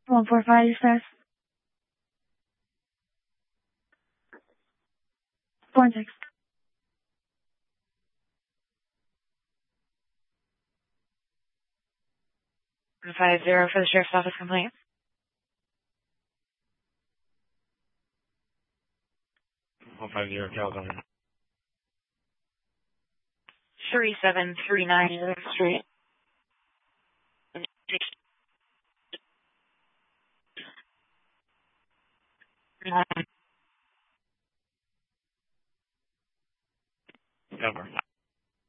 145, you said? 46. 50 for the Sheriff's Office complaint. 150 Caledonia. 3739 Street.